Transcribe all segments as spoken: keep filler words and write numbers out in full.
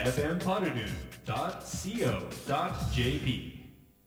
エフエム パルルン ドット シーオー ドット ジェーピ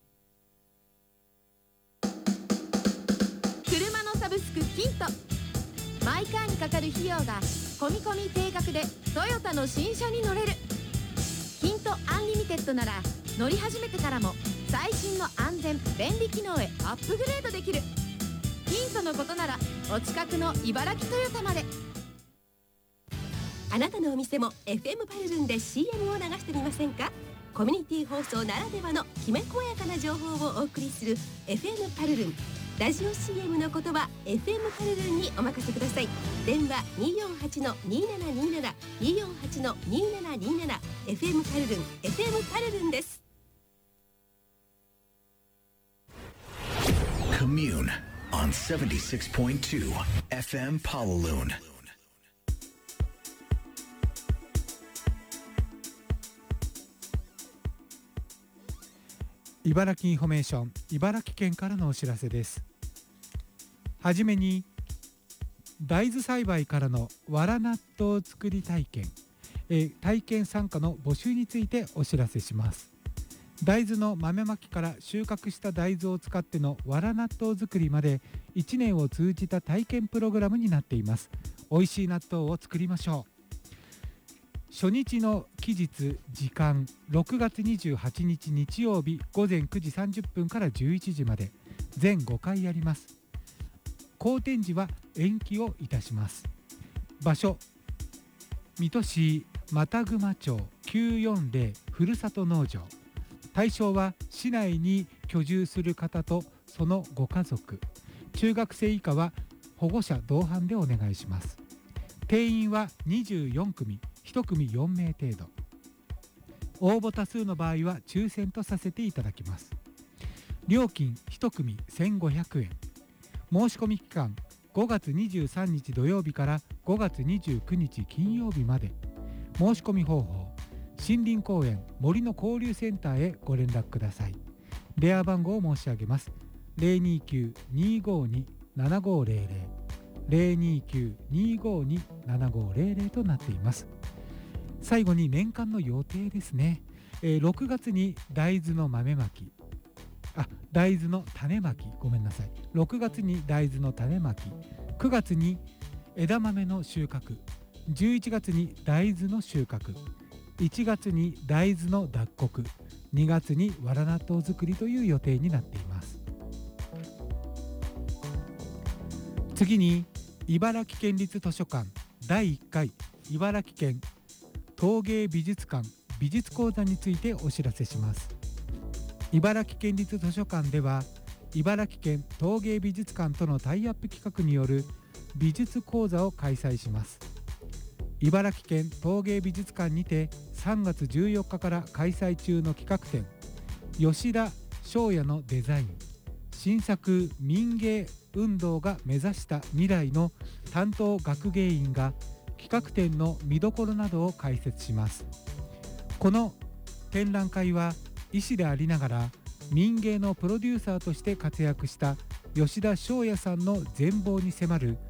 ー 車のサブスクキント、マイカーにかかる費用が込み込み定額でトヨタの新車に乗れる。キントアンリミテッドなら乗り始めてからも最新の安全便利機能へアップグレードできる。ヒントのことならお近くの茨城トヨタまで。 あなたのお店も エフエム パルルンで シーエム を流してみませんか。コミュニティ放送ならではのきめ細やかな情報をお送りする エフエム パルルン。ラジオ シーエム のことは エフエム パルルンにお任せください。電話 にーよんはち にーななにーなな にーよんはち にーななにーなな エフエム パルルン エフエム パルルンです。 Commune on seventy-six point two エフエム Pawaloon。 茨城インフォメーション、茨城県からのお知らせです。はじめに大豆栽培からのわら納豆作り体験、えー、体験参加の募集についてお知らせします。大豆の豆まきから収穫した大豆を使ってのわら納豆作りまでいちねんを通じた体験プログラムになっています。美味しい納豆を作りましょう。初日の期日時間ろくがつにじゅうはちにち日曜日ごぜんくじさんじゅっぷんからじゅういちじまで全ごかいやります。好天時は延期をいたします。場所水戸市又熊町きゅうよんぜろふるさと農場。対象は市内に居住する方とそのご家族、中学生以下は保護者同伴でお願いします。定員はにじゅうよんくみ、いち組よんめい程度。応募多数の場合は抽選とさせていただきます。料金いち組せんごひゃくえん。申し込み期間ごがつにじゅうさんにち土曜日からごがつにじゅうくにち金曜日まで。申し込み方法、森林公園森の交流センターへご連絡ください。電話番号を申し上げます。ゼロにきゅう にーごーに ななごーぜろぜろ ゼロにきゅう にーごーに ななごーぜろぜろとなっています。最後に年間の予定ですね。えー、ろくがつに大豆の豆まき、あ、大豆の種まき、ごめんなさい。ろくがつに大豆の種まき、くがつに枝豆の収穫、じゅういちがつに大豆の収穫、いちがつに大豆の脱穀、にがつにわら納豆作りという予定になっています。次に茨城県立図書館だいいっかい茨城県陶芸美術館美術講座についてお知らせします。茨城県立図書館では茨城県陶芸美術館とのタイアップ企画による美術講座を開催します。茨城県陶芸美術館にてさんがつじゅうよっかから開催中の企画展、吉田翔也のデザイン新作民芸運動が目指した未来の担当学芸員が企画展の見どころなどを解説します。この展覧会は医師でありながら民芸のプロデューサーとして活躍した吉田翔也さんの全貌に迫る